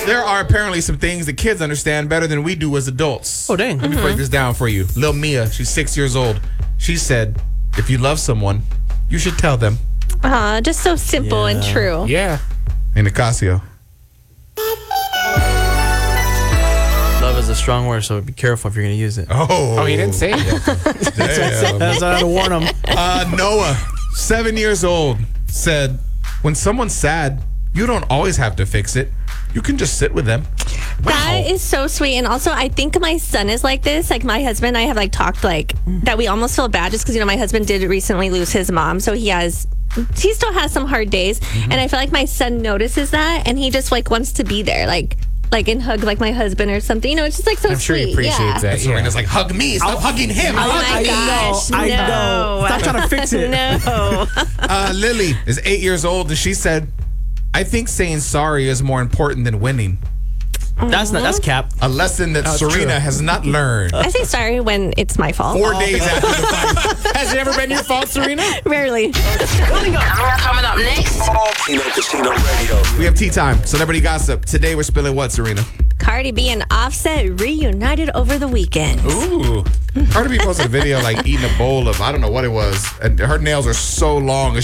There are apparently some things that kids understand better than we do as adults. Oh, dang. Let me break this down for you. Lil Mia, she's 6 years old. She said, if you love someone, you should tell them. Just so simple and true. Yeah. And Nicasio. Love is a strong word, so be careful if you're going to use it. Oh, he didn't say it. Damn. That's how to warn them. Noah, 7 years old, said, when someone's sad, you don't always have to fix it. You can just sit with them. That is so sweet. And also, I think my son is like this. Like, my husband and I have, like, talked, like, that we almost feel bad just because, you know, my husband did recently lose his mom. So he still has some hard days. And I feel like my son notices that, and he just, like, wants to be there. Like and hug, like, my husband or something. You know, it's just, like, so I'm sure sweet. he appreciates that. Serena's like, hug me. Stop hugging him. Oh, my gosh. I no. know. Stop trying to fix it. No. Lily is 8 years old, and she said, I think saying sorry is more important than winning. That's cap. A lesson that Serena true. has not learned. I say sorry when it's my fault. 4 days after the fight. Has it ever been your fault, Serena? Rarely. Coming up next. Kino Casino Radio. We have tea time. Celebrity gossip. Today we're spilling what, Serena? Cardi B and Offset reunited over the weekend. Ooh. Cardi B posted a video like eating a bowl of, I don't know what it was. And her nails are so long.